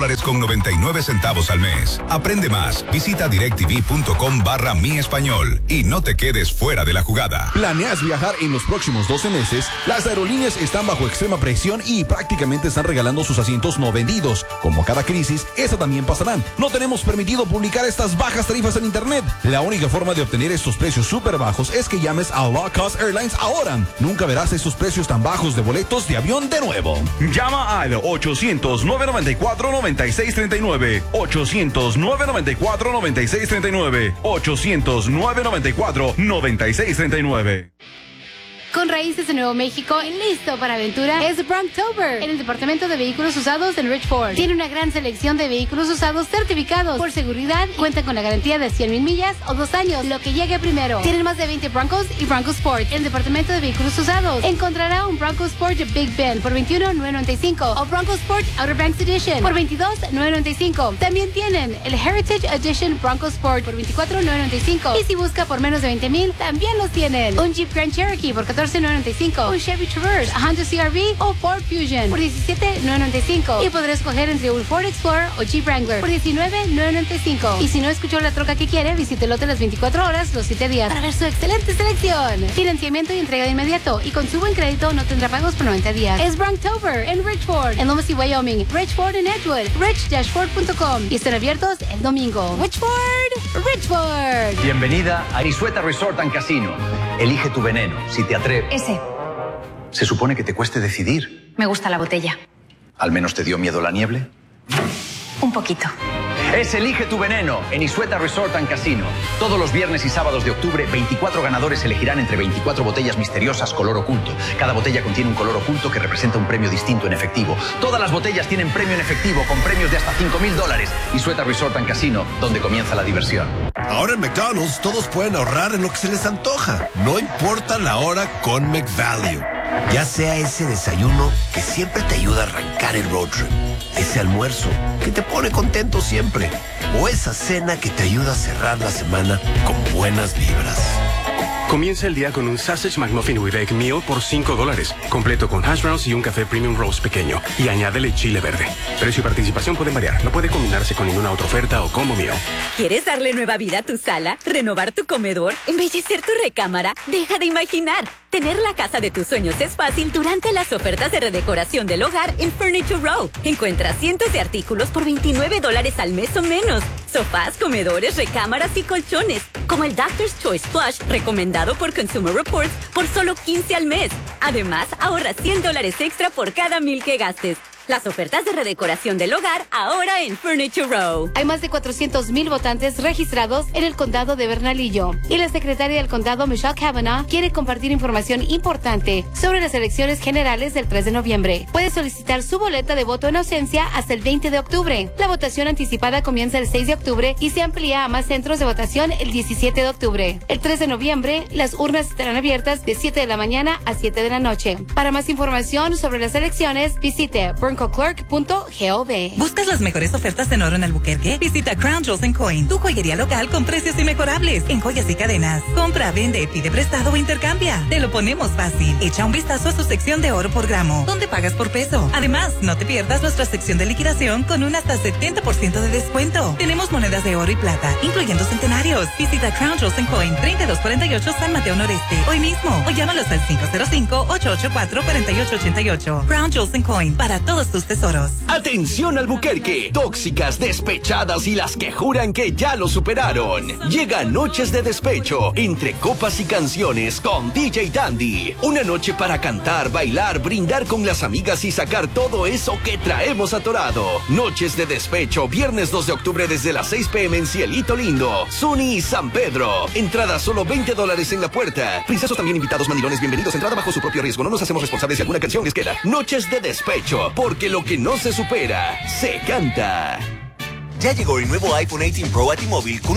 $9.99 al mes. Aprende más. Visita directv.com/mi español y no te quedes fuera de la jugada. ¿Planeas viajar en los próximos 12 meses? Las aerolíneas están bajo extrema presión y prácticamente están regalando sus asientos no vendidos. Como cada crisis, esta también pasará. No tenemos permitido publicar estas bajas tarifas en internet. La única forma de obtener estos precios súper bajos es que llames a Low Cost Airlines ahora. Nunca verás esos precios tan bajos de boletos de avión de nuevo. Llama al 800-994-9639. 800-994-9639. 800-994-9639. Con raíces en Nuevo México y listo para aventura es Bronktober en el departamento de vehículos usados en Richford. Tiene una gran selección de vehículos usados certificados por seguridad. Cuentan con la garantía de 100,000 millas o 2 años, lo que llegue primero. Tienen más de 20 Broncos y Bronco Sport en el departamento de vehículos usados. Encontrará un Bronco Sport Big Bend por $21,995 o Bronco Sport Outer Banks Edition por $22,995. También tienen el Heritage Edition Bronco Sport por $24,995. Y si busca por menos de 20,000, también los tienen. Un Jeep Grand Cherokee por $14,995, un Chevy Traverse, Honda CR-V o Ford Fusion por $17,995 y podrá escoger entre un Ford Explorer o Jeep Wrangler por $19,995. Y si no escuchó la troca que quiere, visite el lote las 24 horas, los 7 días para ver su excelente selección. Financiamiento y entrega de inmediato y con su buen crédito no tendrá pagos por 90 días. Es Bronktober en Richford, en Lomas y Wyoming, Richford en Edgewood, rich-ford.com y están abiertos el domingo. Richford. Bienvenida a Isueta Resort and Casino. Elige tu veneno, si te atreves. Ese. Se supone que te cueste decidir. Me gusta la botella. ¿Al menos te dio miedo la nieve? Un poquito. Es Elige tu veneno en Isueta Resort and Casino. Todos los viernes y sábados de octubre, 24 ganadores elegirán entre 24 botellas misteriosas color oculto. Cada botella contiene un color oculto que representa un premio distinto en efectivo. Todas las botellas tienen premio en efectivo con premios de hasta $5,000. Isueta Resort and Casino, donde comienza la diversión. Ahora en McDonald's todos pueden ahorrar en lo que se les antoja. No importa la hora con McValue. Ya sea ese desayuno que siempre te ayuda a arrancar el road trip, ese almuerzo que te pone contento siempre, o esa cena que te ayuda a cerrar la semana con buenas vibras. Comienza el día con un Sausage McMuffin with Egg Meal por $5, completo con hash browns y un café Premium Roast pequeño, y añádele chile verde. Precio y participación pueden variar, no puede combinarse con ninguna otra oferta o combo meal. ¿Quieres darle nueva vida a tu sala? ¿Renovar tu comedor? ¿Embellecer tu recámara? Deja de imaginar. Tener la casa de tus sueños es fácil durante las ofertas de redecoración del hogar en Furniture Row. Encuentra cientos de artículos por $29 al mes o menos. Sofás, comedores, recámaras y colchones, como el Doctor's Choice Plush, recomendado por Consumer Reports, por solo $15 al mes. Además, ahorra $100 extra por cada 1,000 que gastes. Las ofertas de redecoración del hogar ahora en Furniture Row. Hay más de 400,000 votantes registrados en el condado de Bernalillo y la secretaria del condado, Michelle Kavanaugh, quiere compartir información importante sobre las elecciones generales del 3 de noviembre. Puede solicitar su boleta de voto en ausencia hasta el 20 de octubre. La votación anticipada comienza el 6 de octubre y se amplía a más centros de votación el 17 de octubre. El 3 de noviembre, las urnas estarán abiertas de 7 de la mañana a 7 de la noche. Para más información sobre las elecciones, visite broncoclerk.gov. ¿Buscas las mejores ofertas en oro en Albuquerque? Visita Crown Jewels & Coin, tu joyería local con precios inmejorables en joyas y cadenas. Compra, vende, pide prestado o intercambia. Te lo ponemos fácil. Echa un vistazo a su sección de oro por gramo, donde pagas por peso. Además, no te pierdas nuestra sección de liquidación con un hasta 70% de descuento. Tenemos monedas de oro y plata, incluyendo centenarios. Visita Crown Jewels & Coin, 3248 San Mateo Noreste, hoy mismo, o llámalos al 505-884-4888. Crown Jewels & Coin, para todos tus tesoros. Atención Albuquerque, tóxicas, despechadas y las que juran que ya lo superaron. Llega Noches de Despecho, entre copas y canciones con DJ Dandy. Una noche para cantar, bailar, brindar con las amigas y sacar todo eso que traemos atorado. Noches de Despecho, viernes 2 de octubre desde las 6 p.m. en Cielito Lindo, Zuni y San Pedro. Entrada solo $20 en la puerta. Princesos también invitados, mandilones bienvenidos. Entrada bajo su propio riesgo. No nos hacemos responsables de alguna canción les queda. Noches de Despecho, porque lo que no se supera, se canta. Ya llegó el nuevo iPhone 18 Pro a T-Mobile con